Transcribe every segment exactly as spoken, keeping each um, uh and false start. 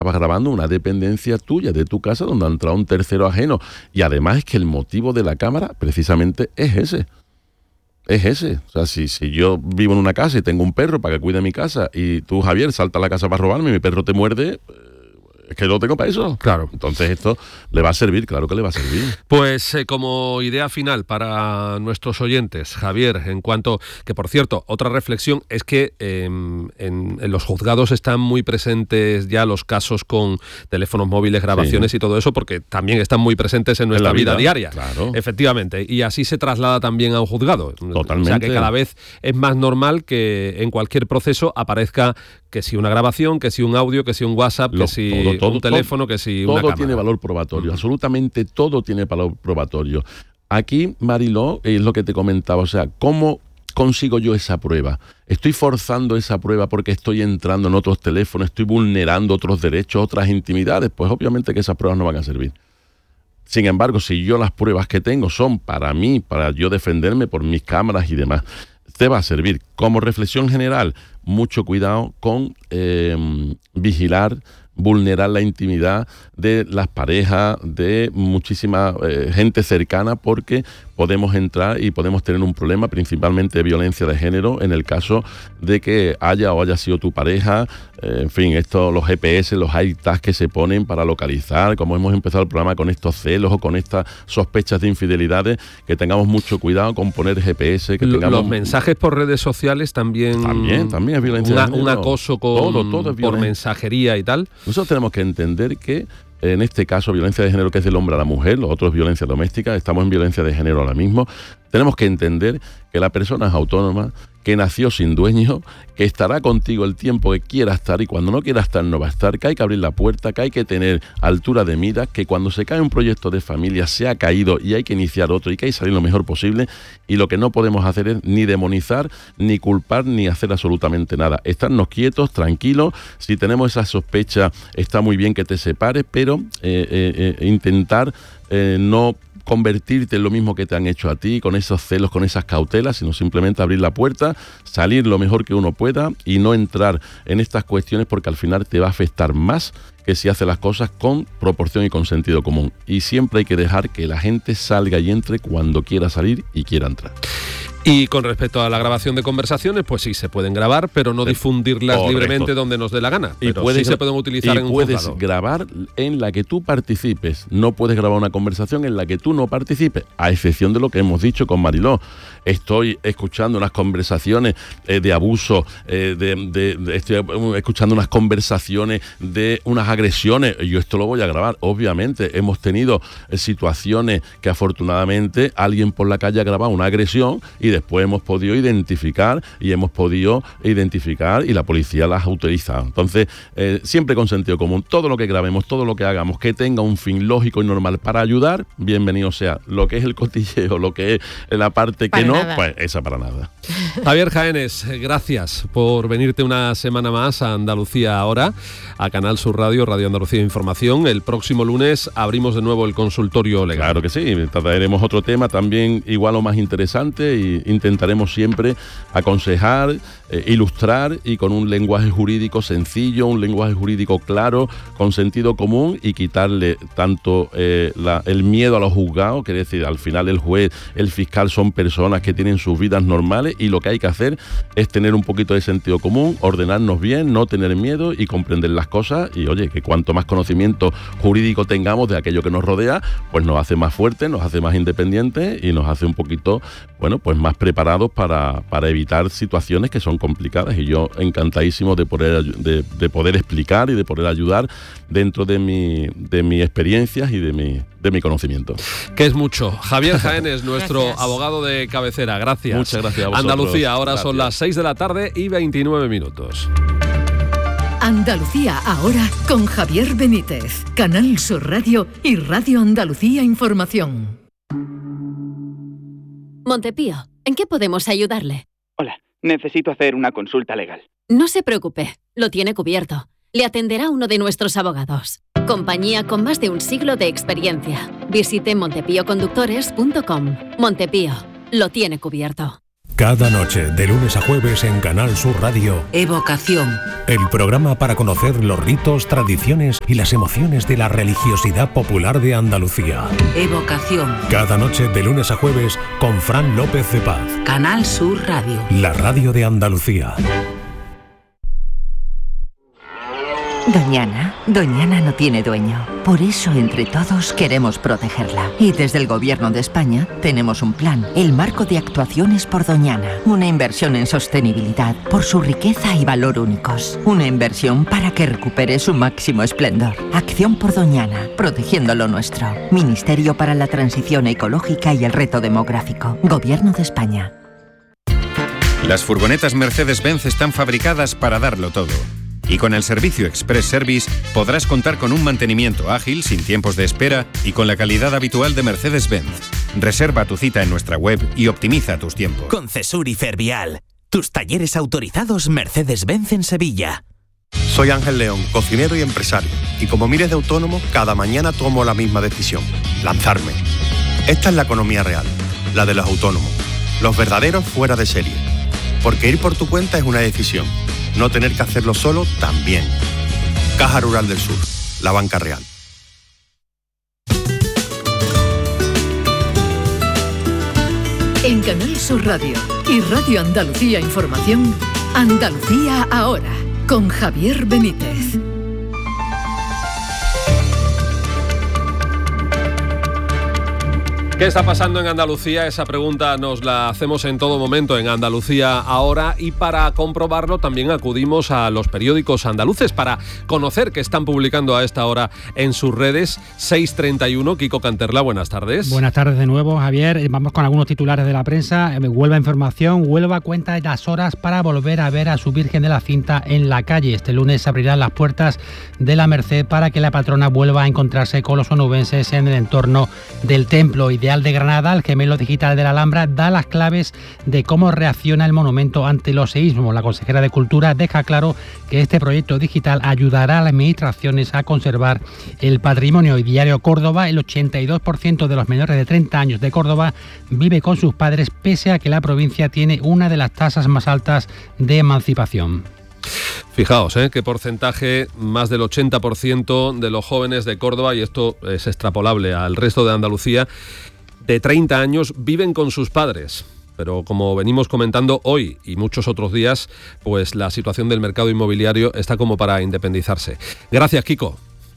estabas grabando una dependencia tuya de tu casa donde ha entrado un tercero ajeno. Y además es que el motivo de la cámara precisamente es ese. Es ese. O sea, si, si yo vivo en una casa y tengo un perro para que cuide mi casa y tú, Javier, salta a la casa para robarme y mi perro te muerde, es que lo tengo para eso. Claro. Entonces esto le va a servir, claro que le va a servir. Pues eh, como idea final para nuestros oyentes, Javier, en cuanto que, por cierto, otra reflexión es que eh, en, en los juzgados están muy presentes ya los casos con teléfonos móviles, grabaciones, sí, y todo eso, porque también están muy presentes en nuestra en vida, vida diaria. Claro. Efectivamente. Y así se traslada también a un juzgado. Totalmente. O sea que cada vez es más normal que en cualquier proceso aparezca que si una grabación, que si un audio, que si un WhatsApp, Lo, que si todo, todo, un teléfono, todo, que si todo una cámara. Todo tiene valor probatorio, mm. absolutamente todo tiene valor probatorio. Aquí, Mariló, es lo que te comentaba, o sea, ¿cómo consigo yo esa prueba? ¿Estoy forzando esa prueba porque estoy entrando en otros teléfonos, estoy vulnerando otros derechos, otras intimidades? Pues obviamente que esas pruebas no van a servir. Sin embargo, si yo las pruebas que tengo son para mí, para yo defenderme por mis cámaras y demás, te va a servir. Como reflexión general, mucho cuidado con eh, vigilar, vulnerar la intimidad de las parejas, de muchísima eh, gente cercana, porque podemos entrar y podemos tener un problema, principalmente de violencia de género, en el caso de que haya o haya sido tu pareja. Eh, en fin, esto, los G P S, los AirTags que se ponen para localizar, como hemos empezado el programa con estos celos o con estas sospechas de infidelidades, que tengamos mucho cuidado con poner G P S, que tengamos... Los mensajes por redes sociales también... También, también es violencia una, de género. Un acoso con, todo, todo es por mensajería y tal. Nosotros tenemos que entender que en este caso, violencia de género, que es del hombre a la mujer, lo otro es violencia doméstica, estamos en violencia de género ahora mismo. Tenemos que entender que la persona es autónoma, que nació sin dueño, que estará contigo el tiempo que quiera estar y cuando no quiera estar no va a estar, que hay que abrir la puerta, que hay que tener altura de miras, que cuando se cae un proyecto de familia se ha caído y hay que iniciar otro y que hay que salir lo mejor posible, y lo que no podemos hacer es ni demonizar, ni culpar, ni hacer absolutamente nada. Estarnos quietos, tranquilos. Si tenemos esa sospecha, está muy bien que te separes, pero eh, eh, eh, intentar eh, no convertirte en lo mismo que te han hecho a ti, con esos celos, con esas cautelas, sino simplemente abrir la puerta, salir lo mejor que uno pueda y no entrar en estas cuestiones, porque al final te va a afectar más que si hace las cosas con proporción y con sentido común. Y siempre hay que dejar que la gente salga y entre cuando quiera salir y quiera entrar. Y con respecto a la grabación de conversaciones, pues sí, se pueden grabar, pero no difundirlas Correcto. libremente donde nos dé la gana. Y pero puedes, sí se pueden utilizar y en un puedes juzgado. grabar en la que tú participes. No puedes grabar una conversación en la que tú no participes, a excepción de lo que hemos dicho con Mariló. Estoy escuchando unas conversaciones eh, de abuso, eh, de, de, de, estoy escuchando unas conversaciones de unas agresiones. Yo esto lo voy a grabar. Obviamente hemos tenido eh, situaciones que afortunadamente alguien por la calle ha grabado una agresión y después hemos podido identificar y hemos podido identificar y la policía las ha utilizado. Entonces, eh, siempre con sentido común, todo lo que grabemos, todo lo que hagamos, que tenga un fin lógico y normal para ayudar, bienvenido sea. Lo que es el cotilleo, lo que es la parte que no, nada. Pues esa para nada. Javier Jaénes, gracias por venirte una semana más a Andalucía Ahora, a Canal Sur Radio, Radio Andalucía Información. El próximo lunes abrimos de nuevo el consultorio legal. Claro que sí, trataremos otro tema también igual o más interesante y intentaremos siempre aconsejar, eh, ilustrar y con un lenguaje jurídico sencillo, un lenguaje jurídico claro, con sentido común y quitarle tanto eh, la, el miedo a los juzgados, que es decir, al final el juez, el fiscal son personas que tienen sus vidas normales y lo que hay que hacer es tener un poquito de sentido común, ordenarnos bien, no tener miedo y comprender las cosas y oye, que cuanto más conocimiento jurídico tengamos de aquello que nos rodea, pues nos hace más fuertes, nos hace más independientes y nos hace un poquito, bueno, pues más preparados para, para evitar situaciones que son complicadas y yo encantadísimo de poder, de, de poder explicar y de poder ayudar dentro de mi, de mis experiencias y de mi, de mi conocimiento. Que es mucho. Javier Jaénes, nuestro gracias. abogado de cabecera. Gracias. Muchas gracias a vosotros. Andalucía, ahora gracias. Son las seis de la tarde y veintinueve minutos. Andalucía Ahora con Javier Benítez, Canal Sur Radio y Radio Andalucía Información. Montepío, ¿en qué podemos ayudarle? Hola, necesito hacer una consulta legal. No se preocupe, lo tiene cubierto. Le atenderá uno de nuestros abogados. Compañía con más de un siglo de experiencia. Visite montepío conductores punto com. Montepío, lo tiene cubierto. Cada noche, de lunes a jueves en Canal Sur Radio, Evocación. El programa para conocer los ritos, tradiciones y las emociones de la religiosidad popular de Andalucía. Evocación. Cada noche, de lunes a jueves, con Fran López de Paz. Canal Sur Radio. La radio de Andalucía. Doñana, Doñana no tiene dueño. Por eso, entre todos, queremos protegerla. Y desde el Gobierno de España tenemos un plan, el Marco de Actuaciones por Doñana. Una inversión en sostenibilidad por su riqueza y valor únicos. Una inversión para que recupere su máximo esplendor. Acción por Doñana, protegiendo lo nuestro. Ministerio para la Transición Ecológica y el Reto Demográfico. Gobierno de España. Las furgonetas Mercedes-Benz están fabricadas para darlo todo. Y con el servicio Express Service podrás contar con un mantenimiento ágil, sin tiempos de espera y con la calidad habitual de Mercedes-Benz. Reserva tu cita en nuestra web y optimiza tus tiempos. Con Cesur y Fervial, tus talleres autorizados Mercedes-Benz en Sevilla. Soy Ángel León, cocinero y empresario. Y como miles de autónomos, cada mañana tomo la misma decisión: lanzarme. Esta es la economía real, la de los autónomos. Los verdaderos fuera de serie. Porque ir por tu cuenta es una decisión. No tener que hacerlo solo también. Caja Rural del Sur, la banca real. En Canal Sur Radio y Radio Andalucía Información, Andalucía Ahora, con Javier Benítez. ¿Qué está pasando en Andalucía? Esa pregunta nos la hacemos en todo momento en Andalucía Ahora, y para comprobarlo también acudimos a los periódicos andaluces para conocer qué están publicando a esta hora en sus redes. seis treinta y uno, Kiko Canterla, buenas tardes. Buenas tardes de nuevo, Javier. Vamos con algunos titulares de la prensa. Huelva Información. Huelva cuenta las horas para volver a ver a su Virgen de la Cinta en la calle. Este lunes se abrirán las puertas de la Merced para que la patrona vuelva a encontrarse con los onubenses en el entorno del templo. Ideal de Granada, el gemelo digital de la Alhambra, da las claves de cómo reacciona el monumento ante los seísmos. La consejera de Cultura deja claro que este proyecto digital ayudará a las administraciones a conservar el patrimonio. Y Diario Córdoba, el ochenta y dos por ciento de los menores de treinta años de Córdoba vive con sus padres, pese a que la provincia tiene una de las tasas más altas de emancipación. Fijaos, ¿eh? qué porcentaje, más del ochenta por ciento de los jóvenes de Córdoba, y esto es extrapolable al resto de Andalucía, de treinta años viven con sus padres. Pero como venimos comentando hoy y muchos otros días, pues la situación del mercado inmobiliario está como para independizarse. Gracias, Kiko.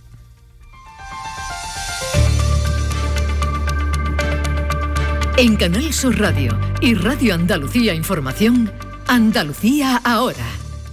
En Canal Sur Radio y Radio Andalucía Información, Andalucía Ahora.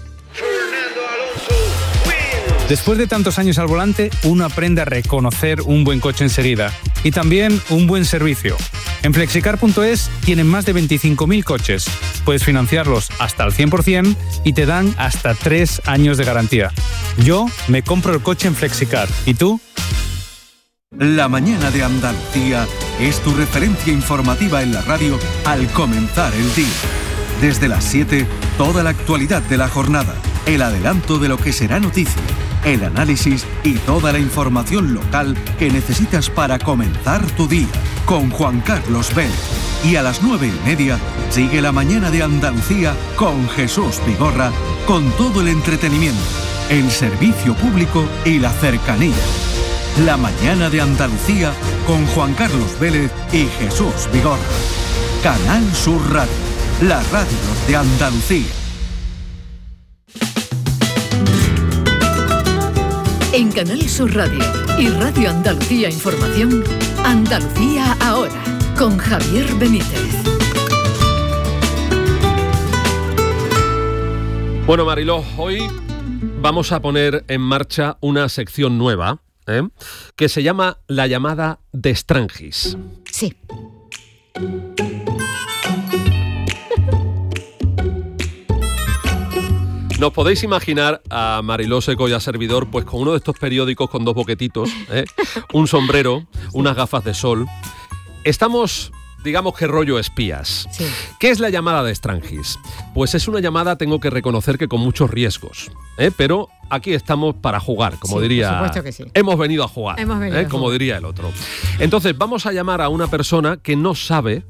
Después de tantos años al volante, uno aprende a reconocer un buen coche enseguida y también un buen servicio. En flexicar punto es tienen más de veinticinco mil coches. Puedes financiarlos hasta el cien por ciento y te dan hasta tres años de garantía. Yo me compro el coche en Flexicar. ¿Y tú? La mañana de Andalucía es tu referencia informativa en la radio al comenzar el día. Desde las siete, toda la actualidad de la jornada, el adelanto de lo que será noticia, el análisis y toda la información local que necesitas para comenzar tu día, con Juan Carlos Vélez. Y a las nueve y media, sigue la mañana de Andalucía con Jesús Vigorra, con todo el entretenimiento, el servicio público y la cercanía. La mañana de Andalucía con Juan Carlos Vélez y Jesús Vigorra. Canal Sur Radio, la radio de Andalucía. En Canal Sur Radio y Radio Andalucía Información, Andalucía Ahora, con Javier Benítez. Bueno, Mariló, hoy vamos a poner en marcha una sección nueva, ¿eh? que se llama La llamada de Strangis. Sí. Nos podéis imaginar a Mariló Seco y a servidor pues con uno de estos periódicos con dos boquetitos, ¿eh? un sombrero, unas gafas de sol. Estamos, digamos que rollo espías. Sí. ¿Qué es la llamada de Strangis? Pues es una llamada, tengo que reconocer que con muchos riesgos, ¿eh? pero aquí estamos para jugar, como sí, diría. Por supuesto que sí. Hemos venido a jugar, Hemos venido ¿eh? a como jugar. diría el otro. Entonces vamos a llamar a una persona que no sabe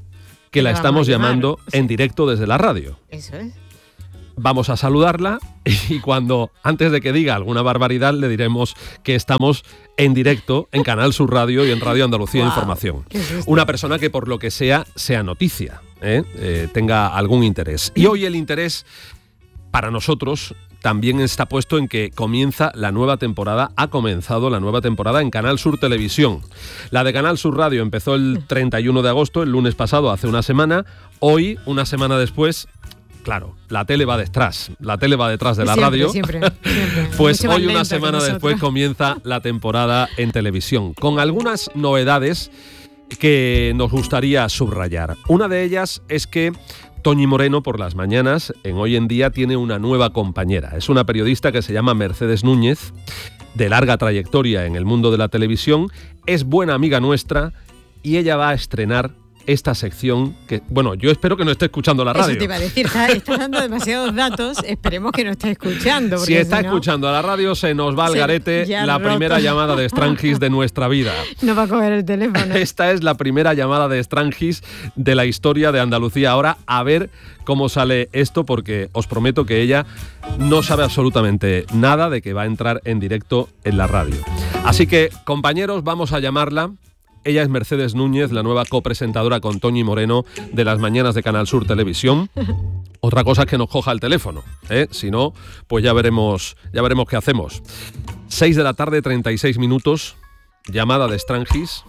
que la estamos llamando en directo desde la radio. Eso es. Vamos a saludarla y cuando, antes de que diga alguna barbaridad, le diremos que estamos en directo en Canal Sur Radio y en Radio Andalucía Wow. Información. Una persona que por lo que sea, sea noticia, ¿eh? Eh, tenga algún interés. Y hoy el interés para nosotros también está puesto en que comienza la nueva temporada, ha comenzado la nueva temporada en Canal Sur Televisión. La de Canal Sur Radio empezó el treinta y uno de agosto, el lunes pasado, hace una semana. Hoy, una semana después, claro, la tele va detrás, la tele va detrás de la siempre, radio. Siempre, siempre. Pues Mucho más hoy, una lenta que semana nosotros. después, comienza la temporada en televisión, con algunas novedades que nos gustaría subrayar. Una de ellas es que Toñi Moreno, por las mañanas, en Hoy en Día, tiene una nueva compañera. Es una periodista que se llama Mercedes Núñez, de larga trayectoria en el mundo de la televisión, es buena amiga nuestra y ella va a estrenar esta sección que, bueno, yo espero que no esté escuchando la radio. Eso te iba a decir, está, está dando demasiados datos, esperemos que no esté escuchando. Si está si no, escuchando a la radio, se nos va al garete la roto. primera llamada de Strangis de nuestra vida. No va a coger el teléfono. Esta es la primera llamada de Strangis de la historia de Andalucía. Ahora, a ver cómo sale esto, porque os prometo que ella no sabe absolutamente nada de que va a entrar en directo en la radio. Así que, compañeros, vamos a llamarla. Ella es Mercedes Núñez, la nueva copresentadora con Toñi Moreno de las mañanas de Canal Sur Televisión. Otra cosa es que nos coja el teléfono, ¿eh? Si no, pues ya veremos, ya veremos qué hacemos. seis de la tarde, treinta y seis minutos, llamada de Strangis.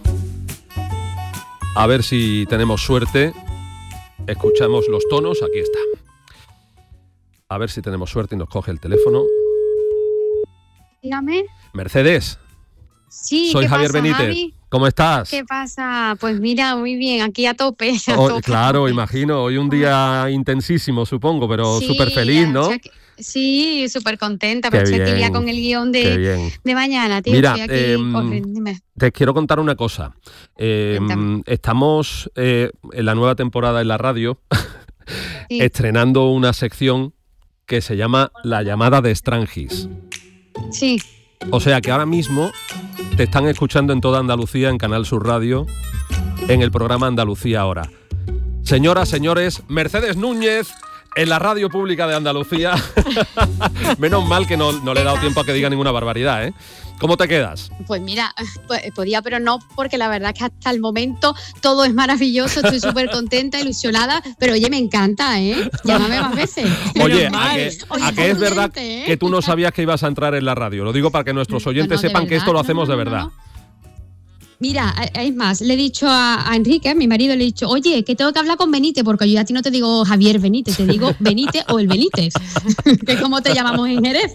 A ver si tenemos suerte. Escuchamos los tonos, aquí está. A ver si tenemos suerte y nos coge el teléfono. Dígame. Mercedes. Sí, soy ¿qué Javier pasa, Benítez. Javi? ¿Cómo estás? ¿Qué pasa? Pues mira, muy bien, aquí a tope. A Hoy, tope claro, a tope. imagino, hoy un día intensísimo, supongo, pero Sí, súper feliz, ¿no? o sea que- sí, súper contenta, Qué pero estoy aquí bien, ya con el guión qué de, bien. de mañana, tío. Mira, estoy aquí em, corriendo, dime. Te quiero contar una cosa. Eh, estamos eh, en la nueva temporada en la radio Sí. estrenando una sección que se llama La llamada de Strangis. Sí. O sea que ahora mismo te están escuchando en toda Andalucía, en Canal Sur Radio, en el programa Andalucía Ahora. Señoras, señores, Mercedes Núñez en la radio pública de Andalucía. Menos mal que no, no le he dado tiempo a que diga ninguna barbaridad, ¿eh? ¿Cómo te quedas? Pues mira, pues podía, pero no, porque la verdad es que hasta el momento todo es maravilloso, estoy súper contenta, ilusionada, pero oye, me encanta, ¿eh? Llámame más veces. Oye, Menos a mal. que, Oye, a que es verdad prudente, ¿eh? que tú no sabías que ibas a entrar en la radio. Lo digo para que nuestros oyentes no, de sepan que verdad, esto lo no, hacemos no, de no, verdad. Mira, es más, le he dicho a, a Enrique, a mi marido, le he dicho, oye, que tengo que hablar con Benítez, porque yo a ti no te digo Javier Benítez, te digo Benítez o el Benítez, que es como te llamamos en Jerez.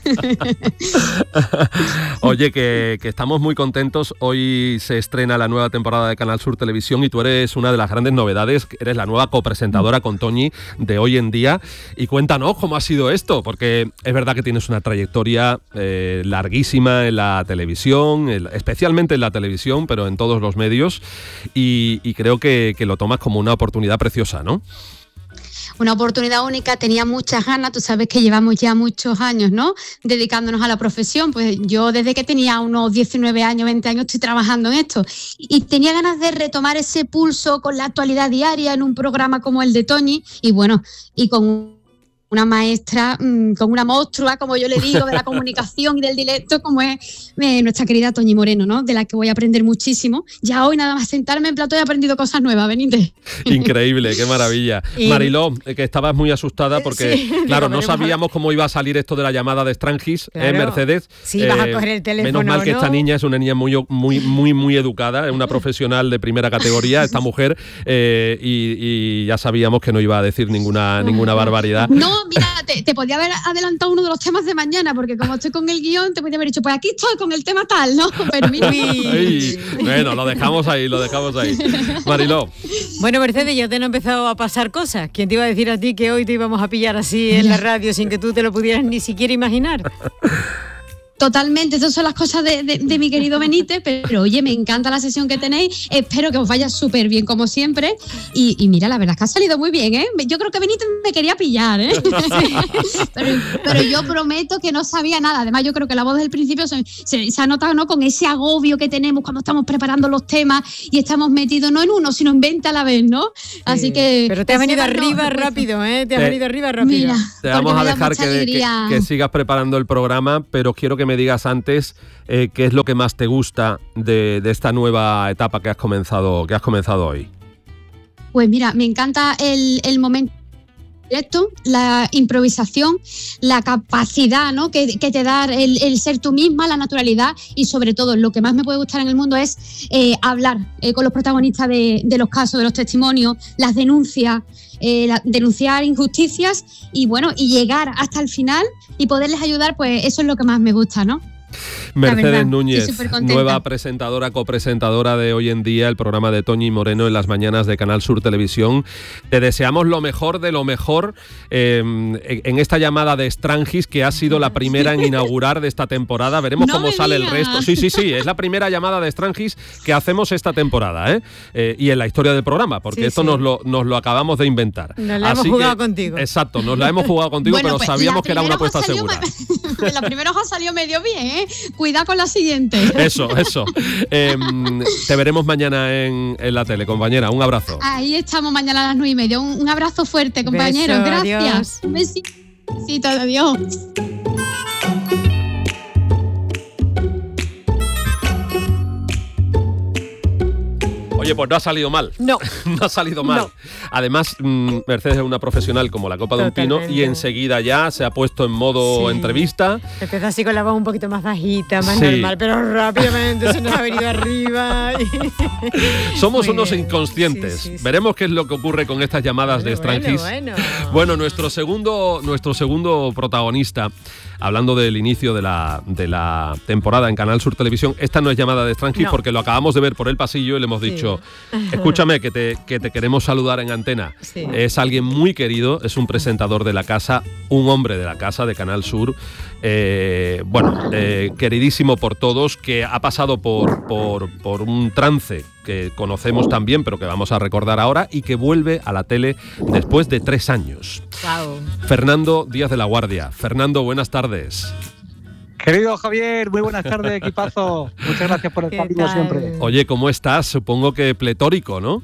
Oye, que, que estamos muy contentos. Hoy se estrena la nueva temporada de Canal Sur Televisión y tú eres una de las grandes novedades. Eres la nueva copresentadora con Toñi de Hoy en Día. Y cuéntanos cómo ha sido esto, porque es verdad que tienes una trayectoria eh, larguísima en la televisión, en- especialmente en la televisión, pero en todos los medios. Y, y creo que, que lo tomas como una oportunidad preciosa, ¿no? Una oportunidad única, tenía muchas ganas, tú sabes que llevamos ya muchos años, ¿no? Dedicándonos a la profesión, pues yo desde que tenía unos diecinueve años, veinte años estoy trabajando en esto y tenía ganas de retomar ese pulso con la actualidad diaria en un programa como el de Toñi y bueno, y con una maestra, mmm, con una monstrua, como yo le digo, de la comunicación y del directo, como es eh, nuestra querida Toñi Moreno, ¿no? De la que voy a aprender muchísimo. Ya hoy nada más sentarme en plato he aprendido cosas nuevas, Benítez. Increíble, qué maravilla. Y- Mariló, eh, que estabas muy asustada porque, Sí, claro, digo, no pero sabíamos cómo iba a salir esto de la llamada de Strangis, ¿eh, Claro. Mercedes? Sí, vas a coger el teléfono, Menos mal que ¿no? esta niña es una niña muy, muy, muy, muy educada, es una profesional de primera categoría, esta mujer, eh, y, y ya sabíamos que no iba a decir ninguna, ninguna barbaridad. No, mira, te, te podía haber adelantado uno de los temas de mañana, porque como estoy con el guión, te podía haber dicho, pues aquí estoy con el tema tal, ¿no? Pero mira. Ay, bueno, lo dejamos ahí, lo dejamos ahí. Mariló. Bueno, Mercedes, ya te han empezado a pasar cosas. ¿Quién te iba a decir a ti que hoy te íbamos a pillar así en la radio sin que tú te lo pudieras ni siquiera imaginar? Totalmente, esas son las cosas de, de, de mi querido Benítez, pero oye, me encanta la sesión que tenéis, espero que os vaya súper bien como siempre y, y mira, la verdad es que ha salido muy bien, ¿eh? Yo creo que Benítez me quería pillar, ¿eh? pero, pero yo prometo que no sabía nada, además yo creo que la voz del principio se, se, se ha notado, ¿no?, con ese agobio que tenemos cuando estamos preparando los temas y estamos metidos no en uno, sino en veinte a la vez, ¿no? Así que... Pero te has venido arriba no, rápido, ¿eh? Te has venido arriba rápido. Mira, te vamos a dejar que, que, que sigas preparando el programa, pero quiero que me digas antes eh, qué es lo que más te gusta de, de esta nueva etapa que has comenzado, que has comenzado hoy. Pues mira, me encanta el, el momento directo, la improvisación, la capacidad, ¿no?, que, que te da el, el ser tú misma, la naturalidad y sobre todo lo que más me puede gustar en el mundo es eh, hablar eh, con los protagonistas de, de los casos, de los testimonios, las denuncias, eh, la, denunciar injusticias y bueno, y llegar hasta el final y poderles ayudar, pues eso es lo que más me gusta, ¿no? Mercedes verdad, Núñez, nueva presentadora, copresentadora de Hoy en Día, el programa de Toñi Moreno en las mañanas de Canal Sur Televisión. Te deseamos lo mejor de lo mejor eh, en esta llamada de Strangis, que ha sido la primera en inaugurar de esta temporada. Veremos no cómo sale digas. el resto. Sí, sí, sí, es la primera llamada de Strangis que hacemos esta temporada, ¿eh? Eh, y en la historia del programa, porque sí, esto sí. Nos, lo, nos lo acabamos de inventar. Nos la Así hemos jugado que, contigo. Exacto, nos la hemos jugado contigo, bueno, pero pues sabíamos que era una apuesta segura. Me, la primera hoja salió medio bien, ¿eh? Cuidado con la siguiente. Eso, eso. Eh, te veremos mañana en, en la tele, compañera. Un abrazo. Ahí estamos mañana a las nueve y media. Un, un abrazo fuerte, compañeros. Beso, gracias. Adiós. Un besito. Besito, adiós. Oye, pues no ha salido mal. No. No ha salido mal. No. Además, mmm, Mercedes es una profesional como la copa Totalmente. de un pino y enseguida ya se ha puesto en modo sí. entrevista. Empieza así con la voz un poquito más bajita, más sí. normal, pero rápidamente se nos ha venido arriba. Y... Somos Muy unos bien. inconscientes. Sí, sí, sí. Veremos qué es lo que ocurre con estas llamadas bueno, de Strangis. Bueno, bueno. bueno. bueno, nuestro segundo, nuestro segundo protagonista, hablando del inicio de la, de la temporada en Canal Sur Televisión, esta no es llamada de Strangis no. porque lo acabamos de ver por el pasillo y le hemos sí. dicho, escúchame, que te, que te queremos saludar en antena. Sí. Es alguien muy querido, es un presentador de la casa, un hombre de la casa de Canal Sur, eh, bueno, eh, queridísimo por todos, que ha pasado por, por, por un trance que conocemos también, pero que vamos a recordar ahora, y que vuelve a la tele después de tres años. Wow. Fernando Díaz de la Guardia. Fernando, buenas tardes. Querido Javier, muy buenas tardes, equipazo. Muchas gracias por estar conmigo siempre. Oye, ¿cómo estás? Supongo que pletórico, ¿no?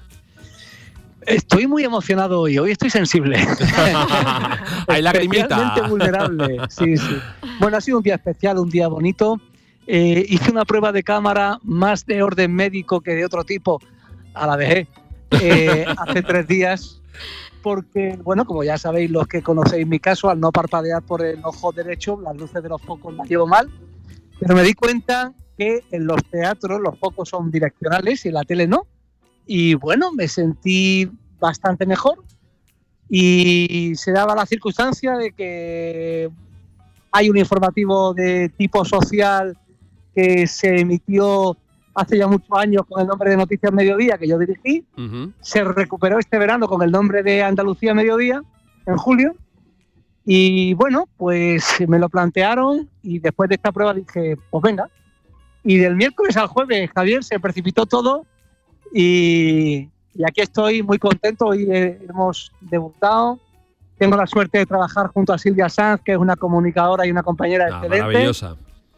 Estoy muy emocionado hoy, hoy estoy sensible. Hay lagrimita. Especialmente vulnerable, sí, sí. Bueno, ha sido un día especial, un día bonito. Eh, hice una prueba de cámara más de orden médico que de otro tipo, a la dejé, eh, hace tres días. Porque, bueno, como ya sabéis los que conocéis mi caso, al no parpadear por el ojo derecho, las luces de los focos las llevo mal, pero me di cuenta que en los teatros los focos son direccionales y en la tele no, y bueno, me sentí bastante mejor y se daba la circunstancia de que hay un informativo de tipo social que se emitió hace ya muchos años con el nombre de Noticias Mediodía, que yo dirigí. Uh-huh. Se recuperó este verano con el nombre de Andalucía Mediodía, en julio. Y bueno, pues me lo plantearon y después de esta prueba dije, pues venga. Y del miércoles al jueves, Javier, se precipitó todo y, y aquí estoy muy contento. Hoy eh, hemos debutado. Tengo la suerte de trabajar junto a Silvia Sanz, que es una comunicadora y una compañera ah, excelente. Maravillosa.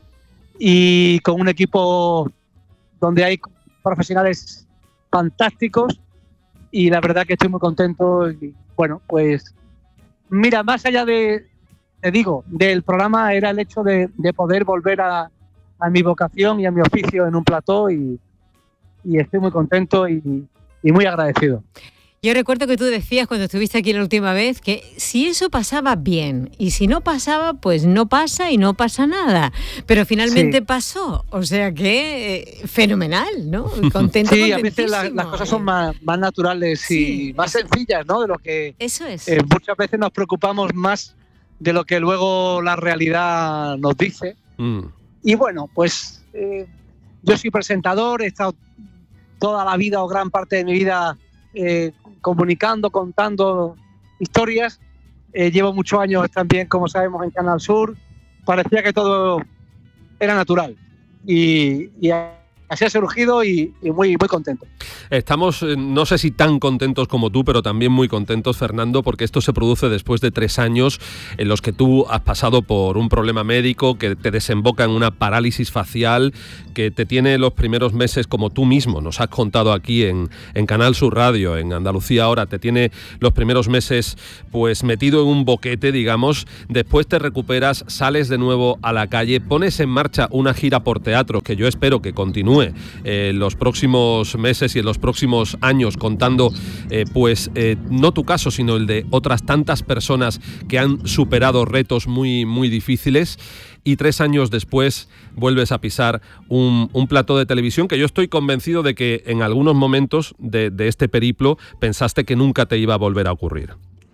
Y con un equipo donde hay profesionales fantásticos y la verdad que estoy muy contento y bueno, pues mira, más allá de, te digo, del programa era el hecho de, de poder volver a, a mi vocación y a mi oficio en un plató y, y estoy muy contento y, y muy agradecido. Yo recuerdo que tú decías cuando estuviste aquí la última vez que si eso pasaba bien y si no pasaba, pues no pasa y no pasa nada. Pero finalmente sí. pasó, o sea que eh, fenomenal, ¿no? Contento, sí, a veces la, las cosas son más, más naturales sí, y más eso. sencillas, ¿no? De lo que eso es. Eh, muchas veces nos preocupamos más de lo que luego la realidad nos dice. Mm. Y bueno, pues eh, yo soy presentador, he estado toda la vida o gran parte de mi vida Eh, comunicando, contando historias. Eh, llevo muchos años también, como sabemos, en Canal Sur. Parecía que todo era natural. Y, y así ha surgido y, y muy, muy contento. Estamos, no sé si tan contentos como tú, pero también muy contentos, Fernando, porque esto se produce después de tres años en los que tú has pasado por un problema médico que te desemboca en una parálisis facial, que te tiene los primeros meses, como tú mismo nos has contado aquí en, en Canal Sur Radio, en Andalucía Ahora, te tiene los primeros meses pues metido en un boquete, digamos. Después te recuperas, sales de nuevo a la calle, pones en marcha una gira por teatros que yo espero que continúe en eh, los próximos meses y en los próximos años, contando eh, pues eh, no tu caso, sino el de otras tantas personas que han superado retos muy, muy difíciles. Y tres años después vuelves a pisar un, un plató de televisión que yo estoy convencido de que en algunos momentos de, de este periplo pensaste que nunca te iba a volver a ocurrir.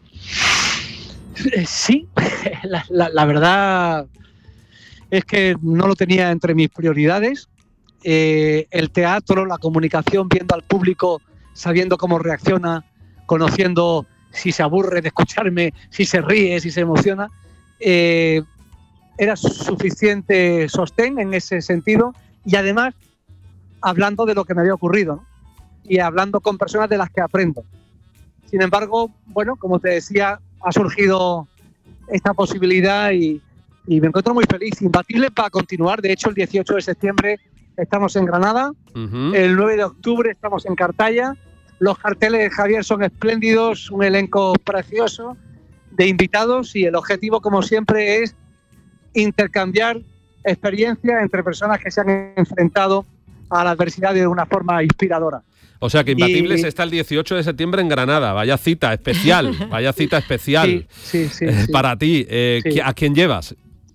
Sí, la, la, la verdad es que no lo tenía entre mis prioridades. Eh, el teatro, la comunicación, viendo al público, sabiendo cómo reacciona, conociendo si se aburre de escucharme, si se ríe, si se emociona, eh, era suficiente sostén en ese sentido, y además hablando de lo que me había ocurrido, ¿no? Y hablando con personas de las que aprendo. Sin embargo, bueno, como te decía, ha surgido esta posibilidad y, y me encuentro muy feliz, imbatible para continuar. De hecho, el dieciocho de septiembre estamos en Granada, uh-huh. El nueve de octubre estamos en Cartaya. Los carteles de Javier son espléndidos, un elenco precioso de invitados, y el objetivo, como siempre, es intercambiar experiencias entre personas que se han enfrentado a la adversidad de una forma inspiradora. O sea que Imbatibles y... está el dieciocho de septiembre en Granada. Vaya cita especial, vaya cita especial sí, sí, sí, eh, sí. para ti. Eh, sí. ¿A quién llevas?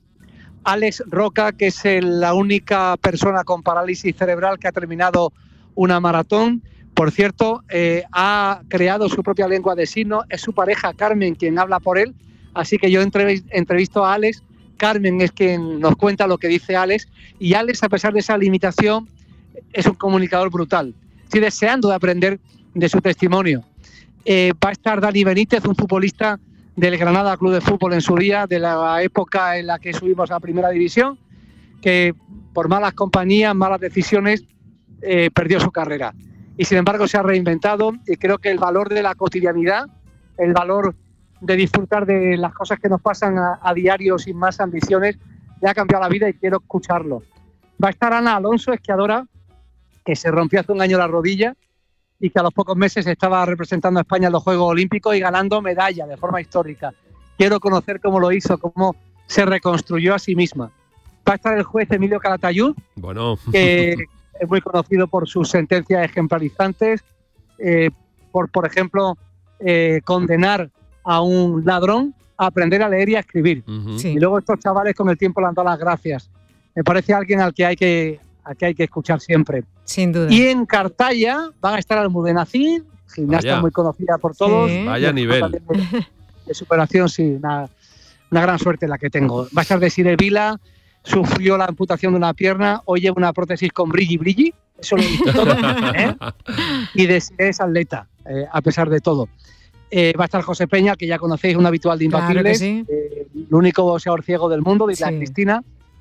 Alex Roca, que es el, la única persona con parálisis cerebral que ha terminado una maratón. Por cierto, eh, ha creado su propia lengua de signos. Es su pareja Carmen quien habla por él. Así que yo entrevisto a Alex. Carmen es quien nos cuenta lo que dice Alex. Y Alex, a pesar de esa limitación, es un comunicador brutal. Estoy deseando de aprender de su testimonio. Eh, va a estar Dani Benítez, un futbolista del Granada Club de Fútbol en su día, de la época en la que subimos a Primera División, que por malas compañías, malas decisiones, eh, perdió su carrera. Y sin embargo se ha reinventado, y creo que el valor de la cotidianidad, el valor de disfrutar de las cosas que nos pasan a, a diario sin más ambiciones, le ha cambiado la vida y quiero escucharlo. Va a estar Ana Alonso, esquiadora, que se rompió hace un año la rodilla y que a los pocos meses estaba representando a España en los Juegos Olímpicos y ganando medalla de forma histórica. Quiero conocer cómo lo hizo, cómo se reconstruyó a sí misma. Va a estar el juez Emilio Calatayud, bueno. que es muy conocido por sus sentencias ejemplarizantes, eh, por, por ejemplo, eh, condenar a un ladrón a aprender a leer y a escribir. Uh-huh. Sí. Y luego estos chavales con el tiempo le han dado las gracias. Me parece alguien al que hay que, al que, hay que escuchar siempre. Sin duda. Y en Cartaya van a estar Almudenacid, gimnasta Vaya. muy conocida por todos. Sí. Vaya nivel. De, de superación, sí, una, una gran suerte la que tengo. Va a estar Desiree Vila, sufrió la amputación de una pierna, hoy lleva una prótesis con brilli brilli, eso lo dice todo, ¿eh? Y Desiree es atleta, eh, a pesar de todo. Eh, va a estar José Peña, que ya conocéis, un habitual de Imbatibles, claro sí. eh, el único boxeador ciego del mundo, dice sí. la Cristina.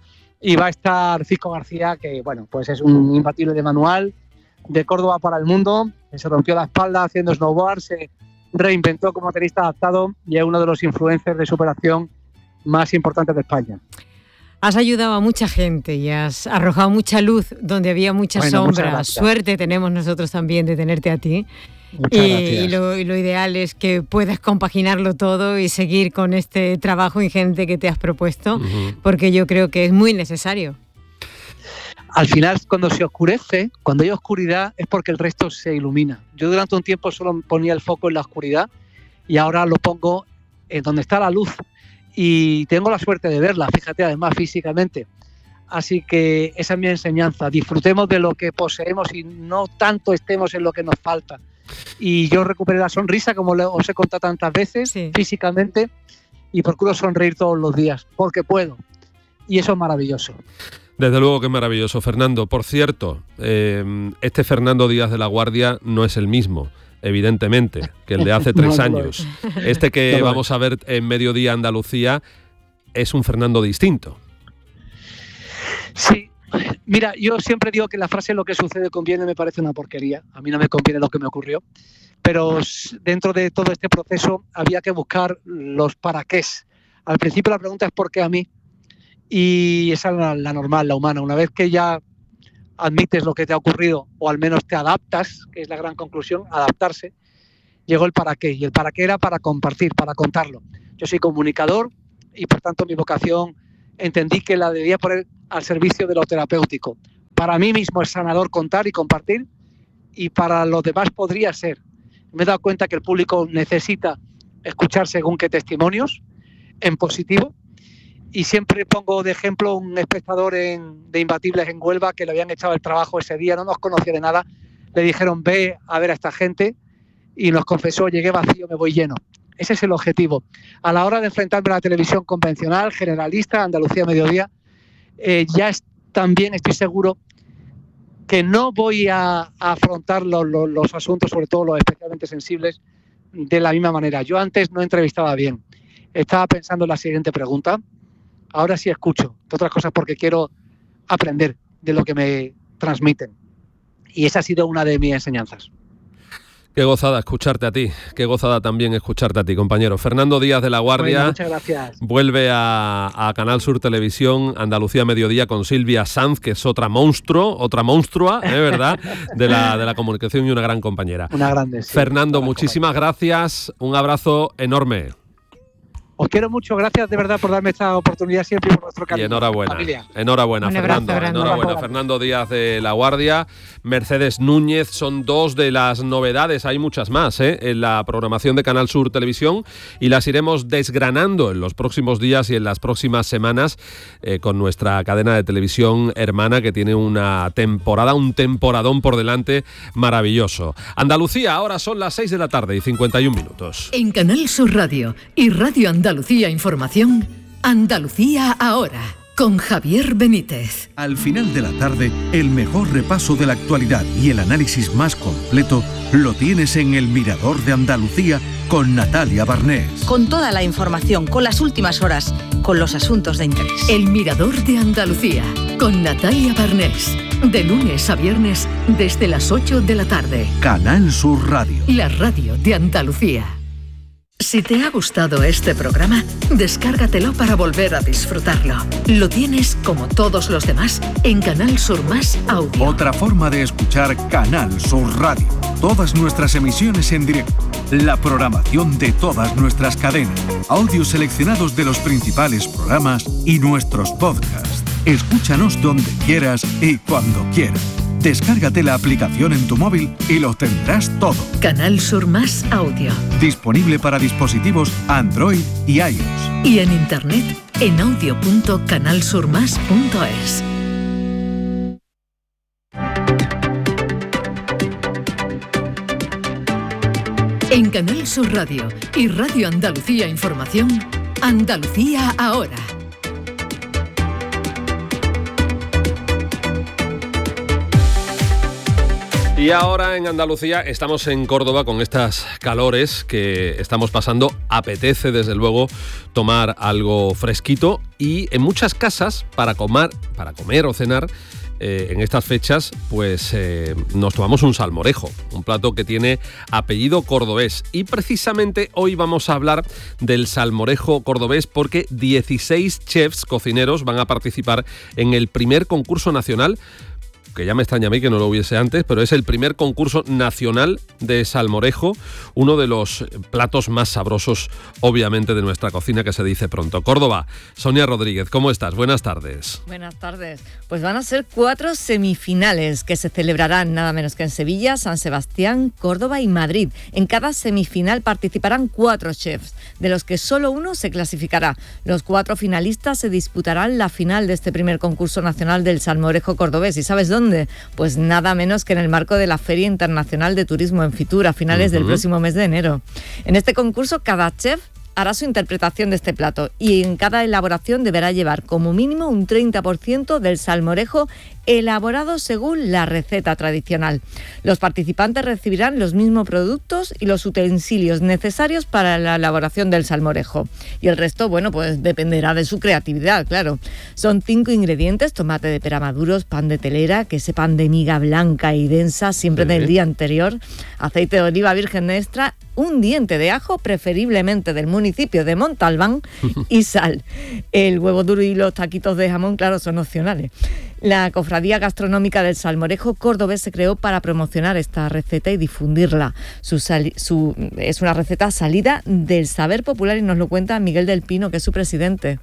Y va a estar Cisco García, que bueno, pues es un imbatible de manual, de Córdoba para el mundo, que se rompió la espalda haciendo snowboard, se reinventó como tenista adaptado y es uno de los influencers de superación más importantes de España. Has ayudado a mucha gente y has arrojado mucha luz donde había mucha bueno, sombra. Suerte tenemos nosotros también de tenerte a ti. Y, y, lo, y lo ideal es que puedas compaginarlo todo y seguir con este trabajo ingente que te has propuesto, uh-huh. porque yo creo que es muy necesario. Al final, cuando se oscurece, cuando hay oscuridad, es porque el resto se ilumina. Yo durante un tiempo solo ponía el foco en la oscuridad y ahora lo pongo en donde está la luz. Y tengo la suerte de verla, fíjate, además físicamente. Así que esa es mi enseñanza. Disfrutemos de lo que poseemos y no tanto estemos en lo que nos falta. Y yo recuperé la sonrisa, como os he contado tantas veces, sí. físicamente, y procuro sonreír todos los días, porque puedo. Y eso es maravilloso. Desde luego que es maravilloso, Fernando. Por cierto, eh, este Fernando Díaz de la Guardia no es el mismo, evidentemente, que el de hace tres no, años. No este que no vamos a ver en Mediodía Andalucía es un Fernando distinto. Sí, mira, yo siempre digo que la frase lo que sucede conviene me parece una porquería. A mí no me conviene lo que me ocurrió. Pero dentro de todo este proceso había que buscar los para qué. Al principio la pregunta es ¿por qué a mí? Y esa es la, la normal, la humana. Una vez que ya admites lo que te ha ocurrido, o al menos te adaptas, que es la gran conclusión, adaptarse, llegó el para qué. Y el para qué era para compartir, para contarlo. Yo soy comunicador y por tanto mi vocación entendí que la debía poner al servicio de lo terapéutico. Para mí mismo es sanador contar y compartir, y para los demás podría ser. Me he dado cuenta que el público necesita escuchar según qué testimonios, en positivo, y siempre pongo de ejemplo un espectador en, de Imbatibles en Huelva que le habían echado el trabajo ese día, no nos conocía de nada, le dijeron ve a ver a esta gente y nos confesó, llegué vacío, me voy lleno. Ese es el objetivo. A la hora de enfrentarme a la televisión convencional, generalista, Andalucía Mediodía, eh, ya es, también estoy seguro que no voy a, a afrontar los, los, los asuntos, sobre todo los especialmente sensibles, de la misma manera. Yo antes no entrevistaba bien. Estaba pensando en la siguiente pregunta. Ahora sí escucho, entre otras cosas porque quiero aprender de lo que me transmiten. Y esa ha sido una de mis enseñanzas. Qué gozada escucharte a ti, qué gozada también escucharte a ti, compañero. Fernando Díaz de la Guardia, bueno, muchas gracias. Vuelve a, a Canal Sur Televisión, Andalucía Mediodía, con Silvia Sanz, que es otra monstruo, otra monstrua, ¿eh? ¿Verdad?, de la, de la comunicación y una gran compañera. Una grande, sí. Fernando, muchísimas gracias, un abrazo enorme. Os quiero mucho, gracias de verdad por darme esta oportunidad siempre y por vuestro cariño. Y enhorabuena, familia. enhorabuena, Un Fernando, abrazo, enhorabuena, abrazo. Fernando Díaz de la Guardia, Mercedes Núñez, son dos de las novedades, hay muchas más ¿eh? en la programación de Canal Sur Televisión y las iremos desgranando en los próximos días y en las próximas semanas eh, con nuestra cadena de televisión hermana que tiene una temporada, un temporadón por delante maravilloso. Andalucía, ahora son las seis de la tarde y cincuenta y un minutos. En Canal Sur Radio y Radio Andalucía Información, Andalucía ahora, con Javier Benítez. Al final de la tarde, el mejor repaso de la actualidad y el análisis más completo lo tienes en El Mirador de Andalucía con Natalia Barnés. Con toda la información, con las últimas horas, con los asuntos de interés. El Mirador de Andalucía, con Natalia Barnés. De lunes a viernes, desde las ocho de la tarde. Canal Sur Radio. La radio de Andalucía. Si te ha gustado este programa, descárgatelo para volver a disfrutarlo. Lo tienes, como todos los demás, en Canal Sur Más Audio. Otra forma de escuchar Canal Sur Radio. Todas nuestras emisiones en directo. La programación de todas nuestras cadenas. Audios seleccionados de los principales programas y nuestros podcasts. Escúchanos donde quieras y cuando quieras. Descárgate la aplicación en tu móvil y lo tendrás todo. Canal Sur Más Audio. Disponible para dispositivos Android y iOS. Y en internet en audio punto canal sur más punto es. En Canal Sur Radio y Radio Andalucía Información, Andalucía ahora. Y ahora en Andalucía estamos en Córdoba con estas calores que estamos pasando. Apetece desde luego tomar algo fresquito y en muchas casas para comer, para comer o cenar eh, en estas fechas pues eh, nos tomamos un salmorejo, un plato que tiene apellido cordobés. Y precisamente hoy vamos a hablar del salmorejo cordobés porque dieciséis chefs cocineros van a participar en el primer concurso nacional, que ya me extraña a mí que no lo hubiese antes, pero es el primer concurso nacional de salmorejo, uno de los platos más sabrosos, obviamente, de nuestra cocina, que se dice pronto. Córdoba, Sonia Rodríguez, ¿cómo estás? Buenas tardes. Buenas tardes. Pues van a ser cuatro semifinales que se celebrarán nada menos que en Sevilla, San Sebastián, Córdoba y Madrid. En cada semifinal participarán cuatro chefs, de los que solo uno se clasificará. Los cuatro finalistas se disputarán la final de este primer concurso nacional del salmorejo cordobés. ¿Y sabes dónde? Pues nada menos que en el marco de la Feria Internacional de Turismo en Fitur a finales uh-huh. del próximo mes de enero. En este concurso cada chef hará su interpretación de este plato y en cada elaboración deberá llevar como mínimo un treinta por ciento del salmorejo elaborado según la receta tradicional. Los participantes recibirán los mismos productos y los utensilios necesarios para la elaboración del salmorejo. Y el resto, bueno, pues dependerá de su creatividad, claro. Son cinco ingredientes: tomate de pera maduros, pan de telera, que sepan de miga blanca y densa, siempre sí. del día anterior, aceite de oliva virgen extra, un diente de ajo, preferiblemente del municipio de Montalbán, y sal. El huevo duro y los taquitos de jamón, claro, son opcionales. La Cofradía Gastronómica del Salmorejo Cordobés se creó para promocionar esta receta y difundirla. Su sali- su, es una receta salida del saber popular y nos lo cuenta Miguel del Pino, que es su presidente.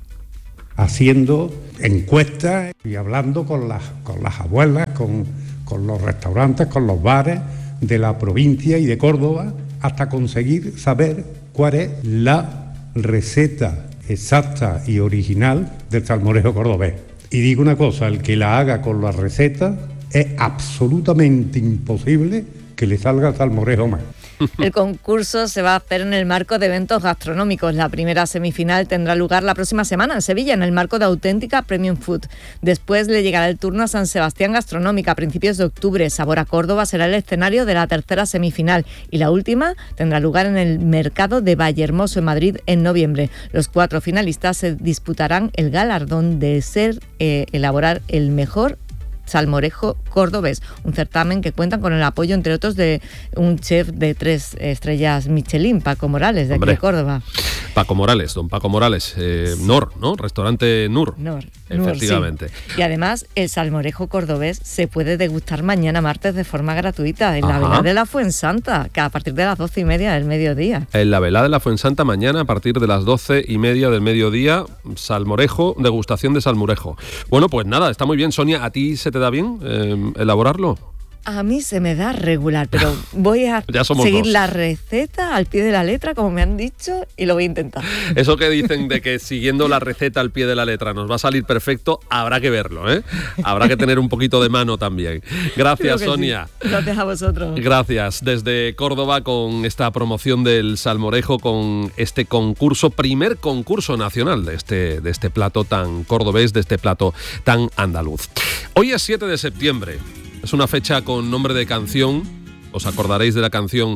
Haciendo encuestas y hablando con las, con las abuelas, con, con los restaurantes, con los bares de la provincia y de Córdoba, hasta conseguir saber cuál es la receta exacta y original del salmorejo cordobés. Y digo una cosa, el que la haga con la receta es absolutamente imposible que le salga salmorejo mal. El concurso se va a hacer en el marco de eventos gastronómicos. La primera semifinal tendrá lugar la próxima semana en Sevilla, en el marco de Auténtica Premium Food. Después le llegará el turno a San Sebastián Gastronómica a principios de octubre. Sabor a Córdoba será el escenario de la tercera semifinal y la última tendrá lugar en el mercado de Vallehermoso en Madrid en noviembre. Los cuatro finalistas se disputarán el galardón de ser eh, elaborar el mejor salmorejo cordobés, un certamen que cuentan con el apoyo, entre otros, de un chef de tres estrellas Michelin, Paco Morales, de Hombre, aquí de Córdoba. Paco Morales, don Paco Morales, eh, Nor, ¿no? Restaurante Nur. Nur, efectivamente. Nur, sí. Y además, el salmorejo cordobés se puede degustar mañana martes de forma gratuita en Ajá. la velada de la Fuensanta, que a partir de las doce y media del mediodía. En la velada de la Fuensanta mañana a partir de las doce y media del mediodía, salmorejo, degustación de salmorejo. Bueno, pues nada, está muy bien. Sonia, ¿a ti se te da bien eh, elaborarlo? A mí se me da regular, pero voy a seguir dos. la receta al pie de la letra, como me han dicho, y lo voy a intentar. Eso que dicen de que siguiendo la receta al pie de la letra nos va a salir perfecto, habrá que verlo, ¿eh? Habrá que tener un poquito de mano también. Gracias, Sonia. Sí. Gracias a vosotros. Gracias. Desde Córdoba, con esta promoción del salmorejo, con este concurso, primer concurso nacional de este, de este plato tan cordobés, de este plato tan andaluz. Hoy es siete de septiembre. Es una fecha con nombre de canción. Os acordaréis de la canción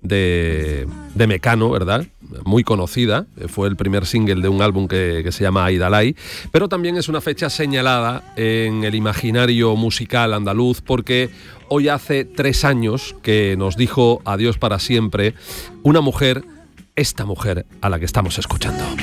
de, de Mecano, ¿verdad? Muy conocida. Fue el primer single de un álbum que, que se llama Aidalay. Pero también es una fecha señalada en el imaginario musical andaluz porque hoy hace tres años que nos dijo adiós para siempre una mujer, esta mujer a la que estamos escuchando.